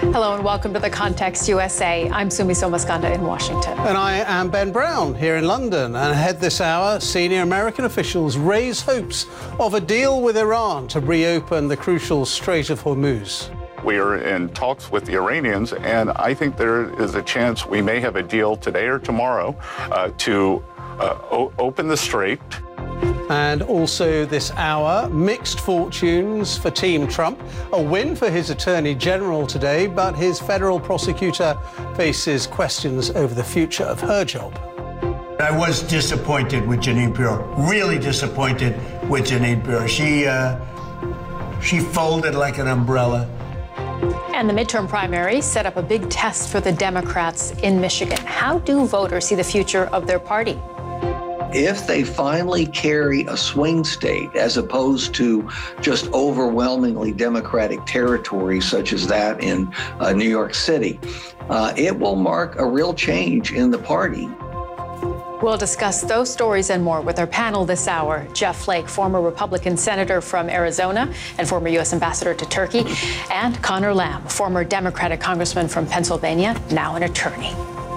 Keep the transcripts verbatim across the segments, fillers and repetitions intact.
Hello and welcome to The Context U S A. I'm Sumi Somaskanda in Washington. And I am Ben Brown here in London. And ahead this hour, senior American officials raise hopes of a deal with Iran to reopen the crucial Strait of Hormuz. We are in talks with the Iranians, and I think there is a chance we may have a deal today or tomorrow uh, to uh, o- open the strait. And also this hour, mixed fortunes for Team Trump. A win for his Attorney General today, but his federal prosecutor faces questions over the future of her job. I was disappointed with Jeanine Pirro, really disappointed with Jeanine Pirro. She, uh, she folded like an umbrella. And the midterm primary set up a big test for the Democrats in Michigan. How do voters see the future of their party? If they finally carry a swing state as opposed to just overwhelmingly Democratic territory such as that in uh, New York City, uh, it will mark a real change in the party. We'll discuss those stories and more with our panel this hour. Jeff Flake, former Republican senator from Arizona and former U S ambassador to Turkey, and Conor Lamb, former Democratic congressman from Pennsylvania, now an attorney.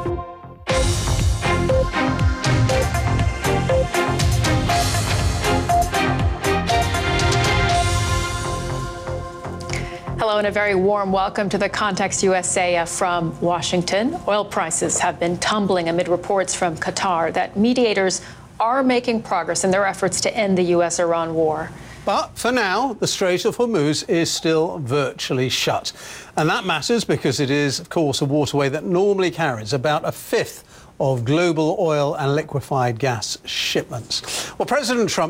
Hello and a very warm welcome to The Context U S A from Washington. Oil prices have been tumbling amid reports from Qatar that mediators are making progress in their efforts to end the U S Iran war. But for now, the Strait of Hormuz is still virtually shut. And that matters because it is, of course, a waterway that normally carries about a fifth of global oil and liquefied gas shipments. Well, President Trump